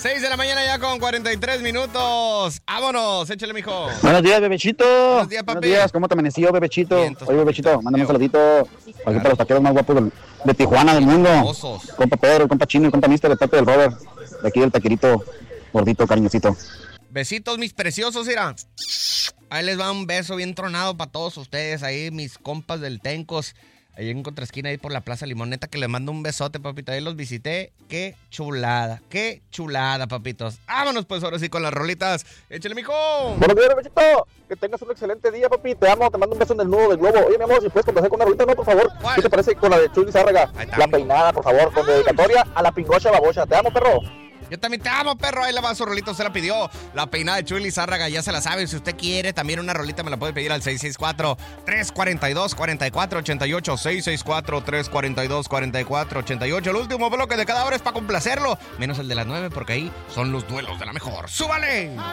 6 de la mañana ya con 43 minutos. ¡Vámonos! Échale, mijo. Buenos días, bebechito. Buenos días, papi. Buenos días, ¿cómo te amaneció, bebechito? Vientos, Oye, bebechito, papito. mándame un saludito para los taqueros más guapos de Tijuana, del mundo. Hermosos. Compa Pedro, compa Chino y compa Mister, de parte del Robert, de aquí del taquerito gordito, cariñosito. Besitos, mis preciosos, mira. Ahí les va un beso bien tronado para todos ustedes. Ahí, mis compas del Tencos. Ahí en contraesquina, ahí por la Plaza Limoneta, que les mando un besote, papito. Ahí los visité. Qué chulada, papitos. Vámonos, pues, ahora sí, con las rolitas. Échale, mijo. Buenos días, bebechito. Que tengas un excelente día, papi. Te amo, te mando un beso en el nudo del globo. Oye, mi amor, si puedes complacer con una rolita, ¿no, por favor? ¿Cuál? ¿Qué te parece con la de Chuy Lizárraga? Ahí está, La mijo. peinada, por favor, con dedicatoria a la pingocha babocha. Te amo, perro. Yo también te amo, perro. Ahí le va su rolita, se la pidió. La peinada de Chuy Lizárraga, ya se la sabe. Si usted quiere también una rolita, me la puede pedir al 664-342-4488. 664-342-4488. El último bloque de cada hora es para complacerlo. Menos el de las 9, porque ahí son los duelos de la mejor. ¡Súbale!